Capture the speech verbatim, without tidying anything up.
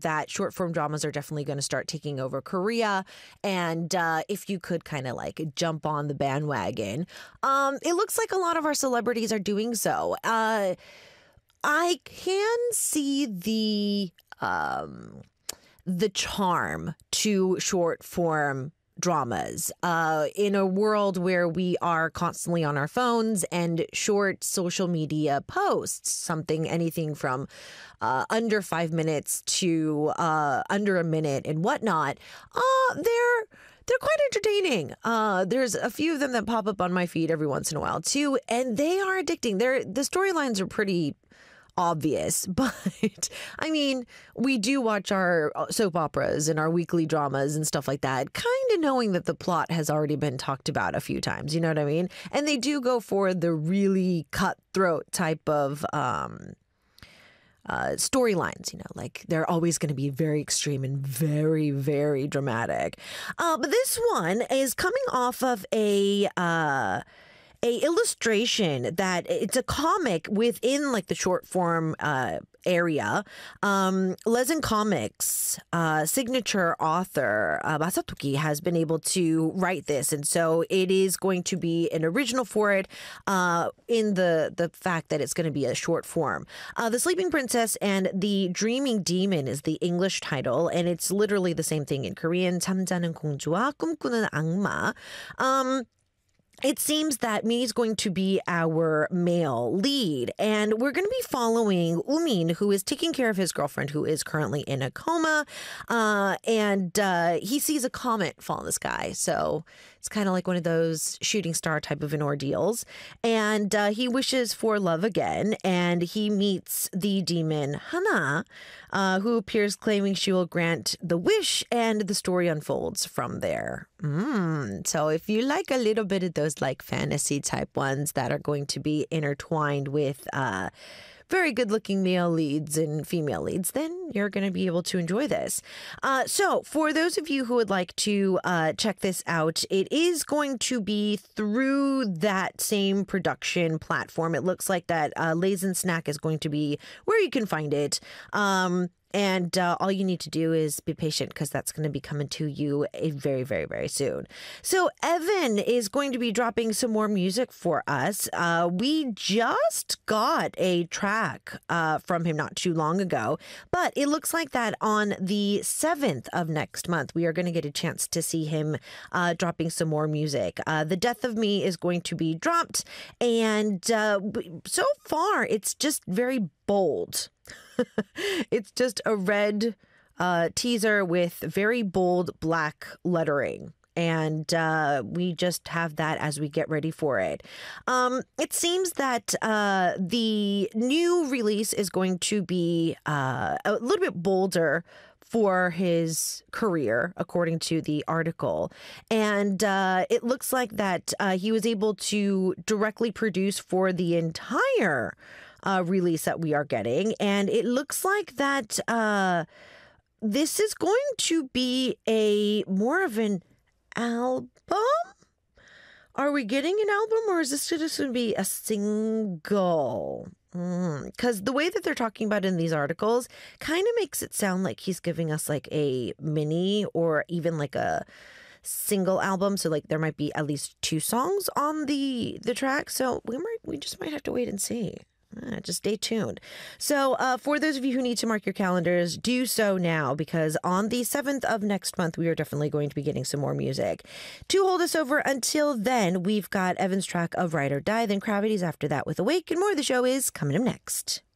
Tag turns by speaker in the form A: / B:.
A: that short form dramas are definitely going to start taking over Korea. And uh, if you could kind of like jump on the bandwagon, um, it looks like a lot of our celebrities are doing so. Uh, I can see the um, the charm to short form dramas uh, in a world where we are constantly on our phones, and short social media posts, something anything from uh, under five minutes to uh, under a minute and whatnot, uh, they're they're quite entertaining. Uh, there's a few of them that pop up on my feed every once in a while too, and they are addicting. They're the storylines are pretty obvious, but I mean, we do watch our soap operas and our weekly dramas and stuff like that, kind of knowing that the plot has already been talked about a few times, you know what I mean? And they do go for the really cutthroat type of um, uh, storylines, you know, like they're always going to be very extreme and very, very dramatic. Uh, but this one is coming off of a... Uh, a illustration that it's a comic within like the short form uh, area. Um, Lezen Comics uh, signature author uh, Masatoki has been able to write this, and so it is going to be an original for it uh, in the the fact that it's going to be a short form. Uh, the Sleeping Princess and the Dreaming Demon is the English title, and it's literally the same thing in Korean. 잠자는 공주와 꿈꾸는 악마. Um, It seems that Minnie's going to be our male lead, and we're going to be following Umin, who is taking care of his girlfriend, who is currently in a coma, uh, and uh, he sees a comet fall in the sky. So it's kind of like one of those shooting star type of an ordeals, and uh, he wishes for love again, and he meets the demon Hana, uh, who appears claiming she will grant the wish, and the story unfolds from there. Mm. So if you like a little bit of those like fantasy type ones that are going to be intertwined with uh, very good looking male leads and female leads, then you're going to be able to enjoy this. Uh, so for those of you who would like to uh, check this out, it is going to be through that same production platform. It looks like that uh, Lazen Snack is going to be where you can find it. Um, And uh, all you need to do is be patient, because that's going to be coming to you very, very, very soon. So Evan is going to be dropping some more music for us. Uh, we just got a track uh, from him not too long ago, but it looks like that on the seventh of next month, we are going to get a chance to see him uh, dropping some more music. Uh, The Death of Me is going to be dropped, and uh, so far it's just very bold. It's just a red uh, teaser with very bold black lettering. And uh, we just have that as we get ready for it. Um, it seems that uh, the new release is going to be uh, a little bit bolder for his career, according to the article. And uh, it looks like that uh, he was able to directly produce for the entire Uh, release that we are getting, and it looks like that uh, this is going to be a more of an album. Are we getting an album, or is this just going to be a single? Because mm, the way that they're talking about it in these articles kind of makes it sound like he's giving us like a mini or even like a single album. So like there might be at least two songs on the the track. So we might we just might have to wait and see. Uh, just stay tuned. So uh, for those of you who need to mark your calendars, do so now, because on the seventh of next month, we are definitely going to be getting some more music. To hold us over until then, we've got Evan's track of Ride or Die, then Gravity's after that with Awake, and more of the show is coming up next.